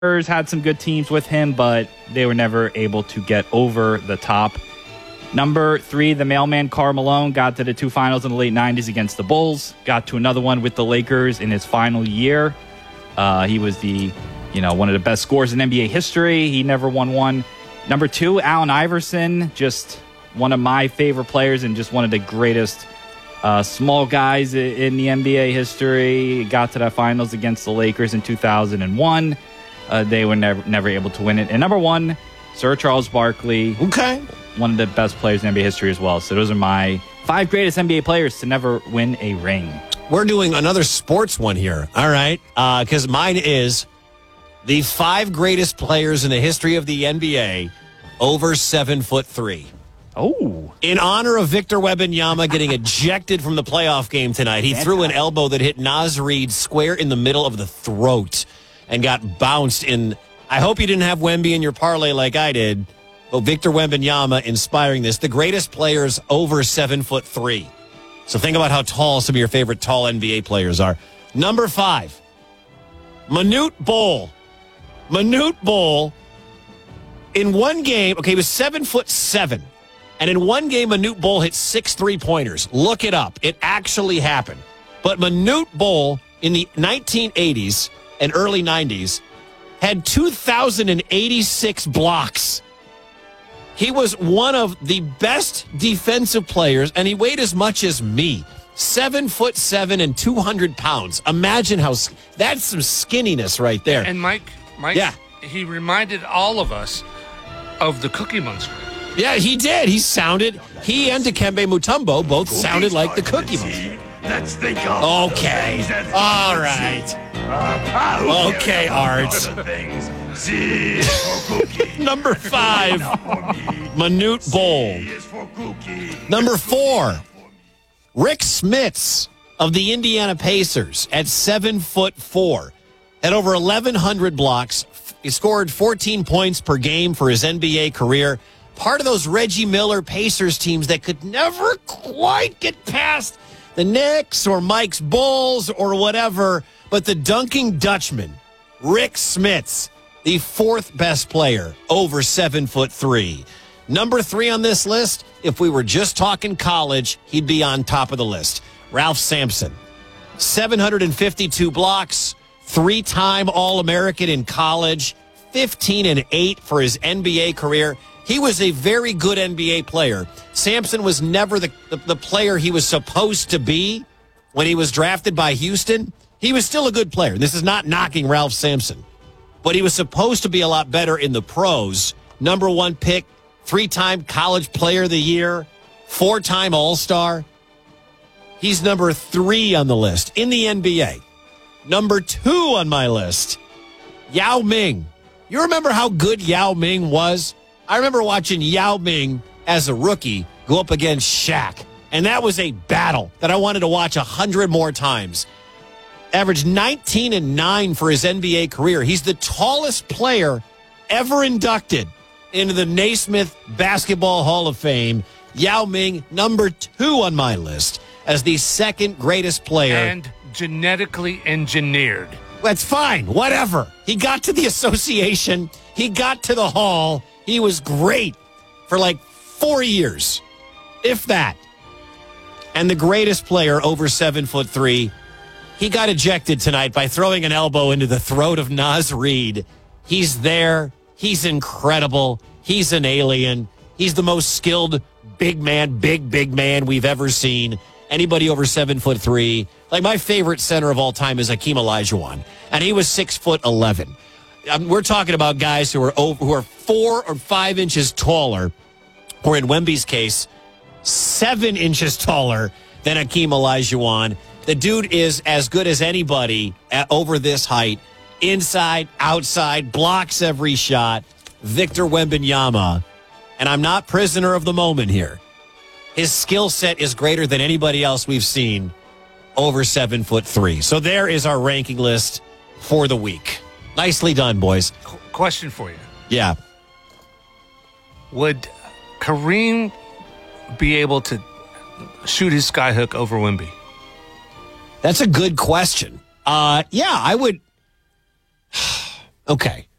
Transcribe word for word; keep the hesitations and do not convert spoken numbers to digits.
Spurs had some good teams with him, but they were never able to get over the top. Number three, the mailman Karl Malone got to the two finals in the late nineties against the Bulls. Got to another one with the Lakers in his final year. Uh, he was the, you know, one of the best scorers in N B A history. He never won one. Number two, Allen Iverson, just one of my favorite players and just one of the greatest uh, small guys in the N B A history. Got to the finals against the Lakers in two thousand one. Uh, they were never never able to win it. And number one, Sir Charles Barkley. Okay. One of the best players in N B A history as well. So those are my five greatest N B A players to never win a ring. We're doing another sports one here. All right. Because uh, mine is the five greatest players in the history of the N B A over seven foot three. Oh. In honor of Victor Wembanyama getting ejected from the playoff game tonight, he threw an elbow that hit Naz Reid square in the middle of the throat and got bounced in. I hope you didn't have Wemby in your parlay like I did. But Victor Wembanyama inspiring this. The greatest players over seven foot three. So think about how tall some of your favorite tall N B A players are. Number five, Manute Bol. Manute Bol, in one game, okay, he was seven foot seven. And in one game, Manute Bol hit six three-pointers. Look it up. It actually happened. But Manute Bol in the nineteen eighties and early nineties had two thousand eighty-six blocks. He was one of the best defensive players, and he weighed as much as me. Seven foot seven and two hundred pounds. Imagine how, that's some skinniness right there. And Mike, Mike, yeah. he reminded all of us of the Cookie Monster. Yeah, he did. He sounded, he and Dikembe Mutombo both sounded like the Cookie Monster. Let's think of Okay. All right. Okay, Art. Number five, Manute Bol. Number four, Rick Smits of the Indiana Pacers at seven foot four. Had over eleven hundred blocks. He scored fourteen points per game for his N B A career. Part of those Reggie Miller Pacers teams that could never quite get past the Knicks or Mike's Bulls or whatever. But the dunking Dutchman, Rick Smits, the fourth best player over seven foot three. Number three on this list, if we were just talking college, he'd be on top of the list. Ralph Sampson, seven hundred fifty-two blocks, three-time All-American in college, fifteen and eight for his N B A career. He was a very good N B A player. Sampson was never the, the, the player he was supposed to be when he was drafted by Houston. He was still a good player. This is not knocking Ralph Sampson. But he was supposed to be a lot better in the pros. Number one pick, three-time college player of the year, four-time All-Star. He's number three on the list in the N B A. Number two on my list, Yao Ming. You remember how good Yao Ming was? I remember watching Yao Ming as a rookie go up against Shaq. And that was a battle that I wanted to watch a hundred more times. Averaged nineteen and nine for his N B A career. He's the tallest player ever inducted into the Naismith Basketball Hall of Fame. Yao Ming, number two on my list as the second greatest player. And genetically engineered. That's fine. Whatever. He got to the association. He got to the hall. He was great for like four years, if that. And the greatest player over seven foot three. He got ejected tonight by throwing an elbow into the throat of Naz Reid. He's there. He's incredible. He's an alien. He's the most skilled big man, big, big man we've ever seen. Anybody over seven foot three. Like my favorite center of all time is Hakeem Olajuwon, and he was six foot eleven. Um, we're talking about guys who are over, who are four or five inches taller, or in Wemby's case, seven inches taller than Hakeem Olajuwon. The dude is as good as anybody at over this height, inside, outside, blocks every shot. Victor Wembanyama, and I'm not prisoner of the moment here. His skill set is greater than anybody else we've seen over seven foot three. So there is our ranking list for the week. Nicely done, boys. Qu- question for you. Yeah. Would Kareem be able to shoot his skyhook over Wemby? That's a good question. Uh, yeah, I would. Okay.